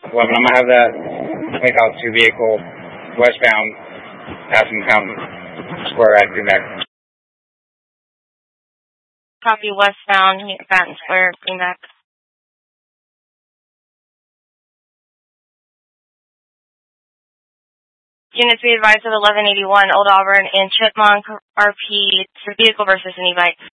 Well, I'm gonna have that link out to vehicle westbound, passing Fountain Square at Greenback. Copy westbound, Fountain Square, Greenback. Units be advised of 1181 Old Auburn and Chipmunk RP. It's a vehicle versus an e-bike.